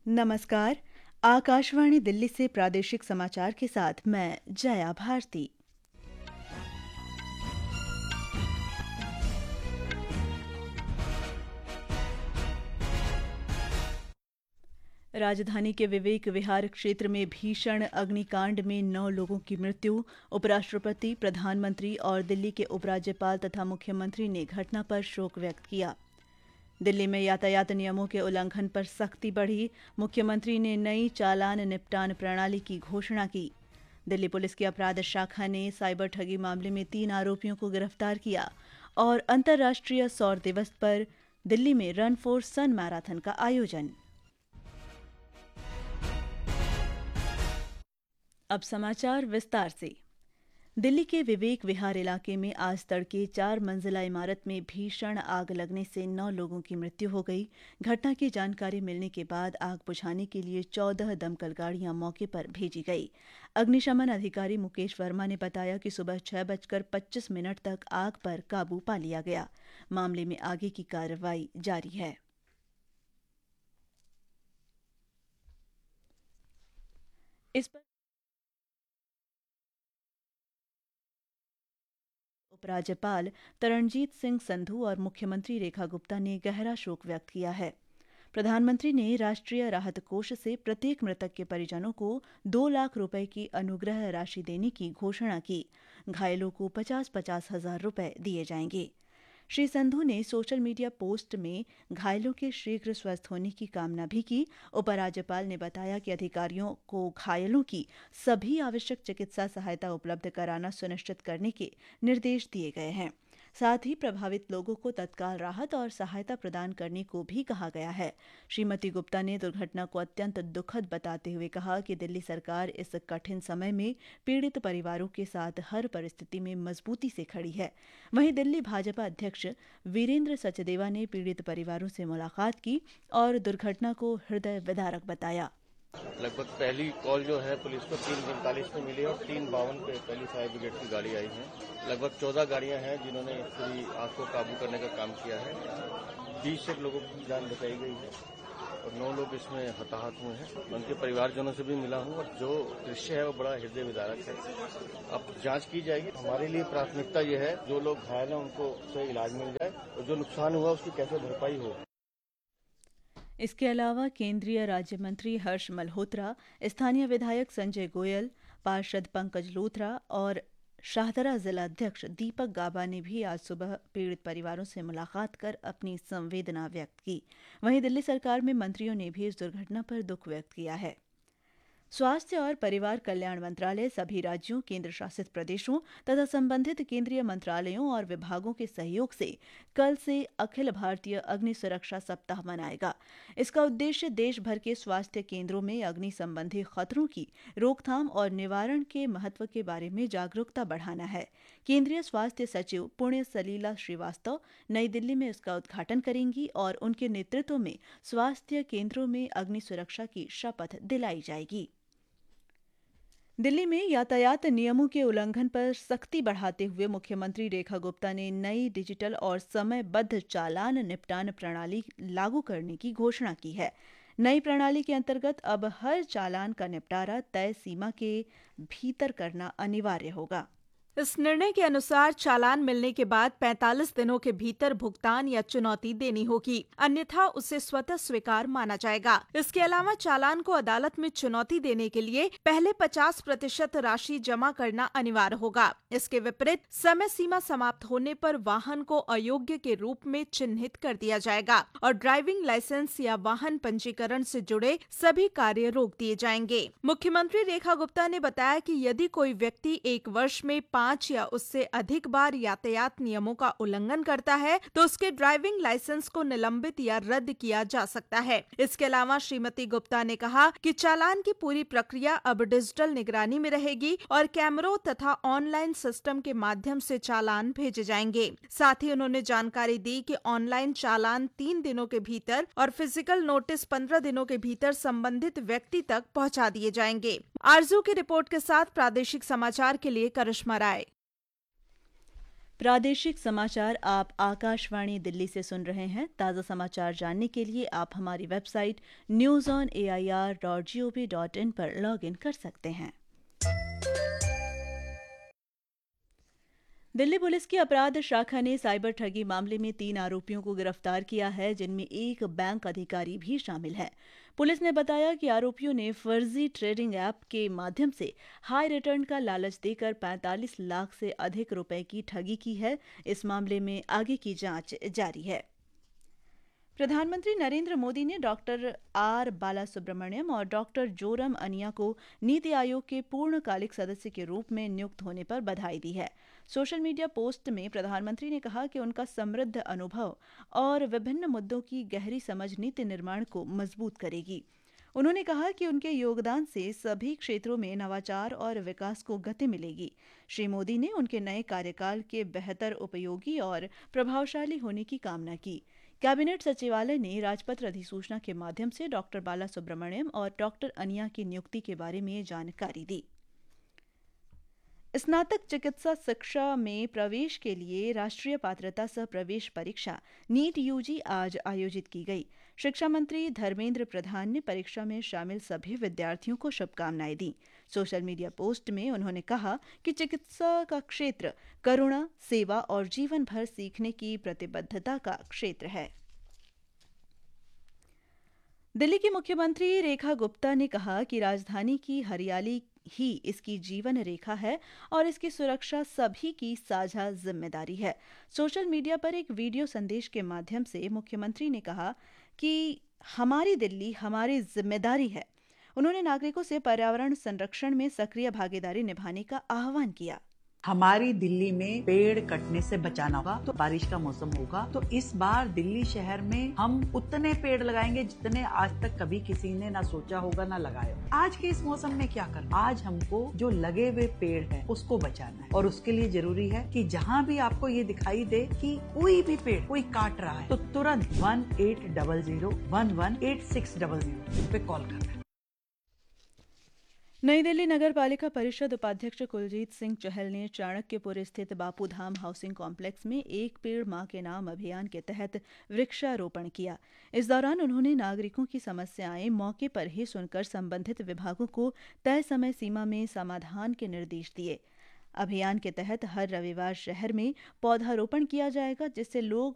नमस्कार। आकाशवाणी दिल्ली से प्रादेशिक समाचार के साथ मैं जया भारती। राजधानी के विवेक विहार क्षेत्र में भीषण अग्निकांड में 9 लोगों की मृत्यु। उपराष्ट्रपति, प्रधानमंत्री और दिल्ली के उपराज्यपाल तथा मुख्यमंत्री ने घटना पर शोक व्यक्त किया। दिल्ली में यातायात नियमों के उल्लंघन पर सख्ती बढ़ी। मुख्यमंत्री ने नई चालान निपटान प्रणाली की घोषणा की। दिल्ली पुलिस की अपराध शाखा ने साइबर ठगी मामले में 3 आरोपियों को गिरफ्तार किया। और अंतर्राष्ट्रीय सौर दिवस पर दिल्ली में रन फॉर सन मैराथन का आयोजन। अब समाचार विस्तार से। दिल्ली के विवेक विहार इलाके में आज तड़के 4 मंजिला इमारत में भीषण आग लगने से 9 लोगों की मृत्यु हो गई। घटना की जानकारी मिलने के बाद आग बुझाने के लिए 14 दमकल गाड़ियां मौके पर भेजी गई। अग्निशमन अधिकारी मुकेश वर्मा ने बताया कि सुबह 6:25 तक आग पर काबू पा लिया गया। मामले में आगे की कार्रवाई जारी है। इस पर उपराज्यपाल तरणजीत सिंह संधू और मुख्यमंत्री रेखा गुप्ता ने गहरा शोक व्यक्त किया है। प्रधानमंत्री ने राष्ट्रीय राहत कोष से प्रत्येक मृतक के परिजनों को 2 लाख रुपए की अनुग्रह राशि देने की घोषणा की। घायलों को 50-50 हजार रुपए दिए जाएंगे। श्री संधू ने सोशल मीडिया पोस्ट में घायलों के शीघ्र स्वस्थ होने की कामना भी की। उपराज्यपाल ने बताया कि अधिकारियों को घायलों की सभी आवश्यक चिकित्सा सहायता उपलब्ध कराना सुनिश्चित करने के निर्देश दिए गए हैं। साथ ही प्रभावित लोगों को तत्काल राहत और सहायता प्रदान करने को भी कहा गया है। श्रीमती गुप्ता ने दुर्घटना को अत्यंत दुखद बताते हुए कहा कि दिल्ली सरकार इस कठिन समय में पीड़ित परिवारों के साथ हर परिस्थिति में मजबूती से खड़ी है। वहीं दिल्ली भाजपा अध्यक्ष वीरेंद्र सचदेवा ने पीड़ित परिवारों से मुलाकात की और दुर्घटना को हृदय विदारक बताया। लगभग पहली कॉल जो है पुलिस को 3:45 पे मिली और 3:52 पे पहली फायर ब्रिगेड की गाड़ी आई है। लगभग 14 गाड़ियां हैं जिन्होंने पूरी आग को काबू करने का काम किया है। 20 एक लोगों की जान बचाई गई है और 9 लोग इसमें हताहत हुए हैं। उनके परिवारजनों से भी मिला हूं और जो दृश्य है वो बड़ा हृदय विदारक है। अब जांच की जाएगी। हमारे लिए प्राथमिकता ये है जो लोग घायल हैं उनको सही इलाज मिल जाए और जो नुकसान हुआ उसकी कैसे भरपाई हो। इसके अलावा केंद्रीय राज्य मंत्री हर्ष मल्होत्रा, स्थानीय विधायक संजय गोयल, पार्षद पंकज लोथरा और शाहदरा जिला अध्यक्ष दीपक गाबा ने भी आज सुबह पीड़ित परिवारों से मुलाकात कर अपनी संवेदना व्यक्त की। वहीं दिल्ली सरकार में मंत्रियों ने भी इस दुर्घटना पर दुख व्यक्त किया है। स्वास्थ्य और परिवार कल्याण मंत्रालय सभी राज्यों, केंद्र शासित प्रदेशों तथा संबंधित केंद्रीय मंत्रालयों और विभागों के सहयोग से कल से अखिल भारतीय अग्नि सुरक्षा सप्ताह मनाएगा। इसका उद्देश्य देश भर के स्वास्थ्य केंद्रों में अग्नि संबंधी खतरों की रोकथाम और निवारण के महत्व के बारे में जागरूकता बढ़ाना है। केंद्रीय स्वास्थ्य सचिव पुण्य सलीला श्रीवास्तव नई दिल्ली में इसका उद्घाटन करेंगी और उनके नेतृत्व में स्वास्थ्य केंद्रों में अग्नि सुरक्षा की शपथ दिलाई जाएगी। दिल्ली में यातायात नियमों के उल्लंघन पर सख्ती बढ़ाते हुए मुख्यमंत्री रेखा गुप्ता ने नई डिजिटल और समयबद्ध चालान निपटान प्रणाली लागू करने की घोषणा की है। नई प्रणाली के अंतर्गत अब हर चालान का निपटारा तय सीमा के भीतर करना अनिवार्य होगा। इस निर्णय के अनुसार चालान मिलने के बाद 45 दिनों के भीतर भुगतान या चुनौती देनी होगी, अन्यथा उसे स्वतः स्वीकार माना जाएगा। इसके अलावा चालान को अदालत में चुनौती देने के लिए पहले 50% राशि जमा करना अनिवार्य होगा। इसके विपरीत समय सीमा समाप्त होने पर वाहन को अयोग्य के रूप में चिन्हित कर दिया जाएगा और ड्राइविंग लाइसेंस या वाहन पंजीकरण से जुड़े सभी कार्य रोक दिए जाएंगे। मुख्यमंत्री रेखा गुप्ता ने बताया कि यदि कोई व्यक्ति 1 वर्ष में 5 या उससे अधिक बार यातायात नियमों का उल्लंघन करता है तो उसके ड्राइविंग लाइसेंस को निलंबित या रद्द किया जा सकता है। इसके अलावा श्रीमती गुप्ता ने कहा कि चालान की पूरी प्रक्रिया अब डिजिटल निगरानी में रहेगी और कैमरों तथा ऑनलाइन सिस्टम के माध्यम से चालान भेजे जाएंगे। साथ ही उन्होंने जानकारी दी कि ऑनलाइन चालान 3 दिनों के भीतर और फिजिकल नोटिस 15 दिनों के भीतर संबंधित व्यक्ति तक पहुंचा दिए जाएंगे। आरजू की रिपोर्ट के साथ प्रादेशिक समाचार के लिए करिश्मा राय। प्रादेशिक समाचार आप आकाशवाणी दिल्ली से सुन रहे हैं। ताज़ा समाचार जानने के लिए आप हमारी वेबसाइट newsonair.gov.in पर लॉग इन कर सकते हैं। दिल्ली पुलिस की अपराध शाखा ने साइबर ठगी मामले में 3 आरोपियों को गिरफ्तार किया है, जिनमें एक बैंक अधिकारी भी शामिल है। पुलिस ने बताया कि आरोपियों ने फर्जी ट्रेडिंग ऐप के माध्यम से हाई रिटर्न का लालच देकर 45 लाख से अधिक रुपए की ठगी की है। इस मामले में आगे की जांच जारी है। प्रधानमंत्री नरेंद्र मोदी ने डॉक्टर आर बालासुब्रमण्यम और डॉक्टर जोरम अनिया को नीति आयोग के पूर्णकालिक सदस्य के रूप में नियुक्त होने पर बधाई दी है। सोशल मीडिया पोस्ट में प्रधानमंत्री ने कहा कि उनका समृद्ध अनुभव और विभिन्न मुद्दों की गहरी समझ नीति निर्माण को मजबूत करेगी। उन्होंने कहा कि उनके योगदान से सभी क्षेत्रों में नवाचार और विकास को गति मिलेगी। श्री मोदी ने उनके नए कार्यकाल के बेहतर उपयोगी और प्रभावशाली होने की कामना की। कैबिनेट सचिवालय ने राजपत्र अधिसूचना के माध्यम से डॉक्टर बालासुब्रमण्यम और डॉक्टर अनिया की नियुक्ति के बारे में जानकारी दी। स्नातक चिकित्सा शिक्षा में प्रवेश के लिए राष्ट्रीय पात्रता सह प्रवेश परीक्षा नीट यूजी आज आयोजित की गई। शिक्षा मंत्री धर्मेंद्र प्रधान ने परीक्षा में शामिल सभी विद्यार्थियों को शुभकामनाएं दी। सोशल मीडिया पोस्ट में उन्होंने कहा कि चिकित्सा का क्षेत्र करुणा, सेवा और जीवन भर सीखने की प्रतिबद्धता का क्षेत्र है। दिल्ली की मुख्यमंत्री रेखा गुप्ता ने कहा कि राजधानी की हरियाली ही इसकी जीवन रेखा है और इसकी सुरक्षा सभी की साझा जिम्मेदारी है। सोशल मीडिया पर एक वीडियो संदेश के माध्यम से मुख्यमंत्री ने कहा कि हमारी दिल्ली हमारी जिम्मेदारी है। उन्होंने नागरिकों से पर्यावरण संरक्षण में सक्रिय भागीदारी निभाने का आह्वान किया। हमारी दिल्ली में पेड़ कटने से बचाना होगा। तो बारिश का मौसम होगा तो इस बार दिल्ली शहर में हम उतने पेड़ लगाएंगे जितने आज तक कभी किसी ने ना सोचा होगा ना लगाया। आज के इस मौसम में क्या करना, आज हमको जो लगे हुए पेड़ है उसको बचाना है और उसके लिए जरूरी है कि जहाँ भी आपको ये दिखाई दे कि कोई भी पेड़ कोई काट रहा है तो तुरंत 1800-118600 पे कॉल करना है। नई दिल्ली नगर पालिका परिषद उपाध्यक्ष कुलजीत सिंह चहल ने चाणक्यपुर स्थित बापूधाम हाउसिंग कॉम्प्लेक्स में एक पेड़ मां के नाम अभियान के तहत वृक्षारोपण किया। इस दौरान उन्होंने नागरिकों की समस्याएं मौके पर ही सुनकर संबंधित विभागों को तय समय सीमा में समाधान के निर्देश दिए। अभियान के तहत हर रविवार शहर में पौधारोपण किया जाएगा, जिससे लोग